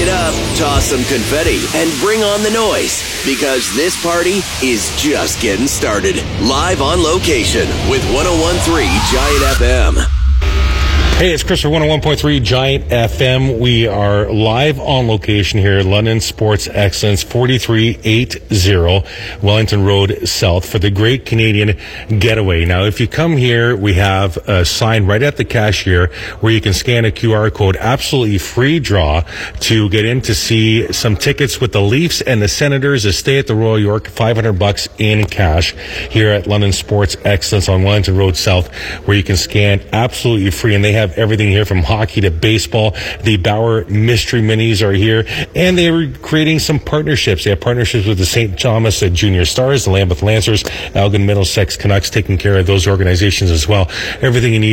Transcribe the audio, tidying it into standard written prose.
it up, toss some confetti, and bring on the noise, because this party is just getting started. Live on location with 101.3 Giant FM. Hey, it's Chris for 101.3 Giant FM. We are live on location here at London Sports Excellence, 4380 Wellington Road South for the Great Canadian Getaway. Now, if you come here, we have a sign right at the cashier where you can scan a QR code, absolutely free draw to get in to see some tickets with the Leafs and the Senators, a stay at the Royal York, $500 in cash here at London Sports Excellence on Wellington Road South, where you can scan absolutely free. And they have everything here from hockey to baseball. The Bauer Mystery Minis are here, and they were creating some partnerships. They have partnerships with the St. Thomas Junior Stars, the Lambeth Lancers, Elgin Middlesex Canucks, taking care of those organizations as well. Everything you need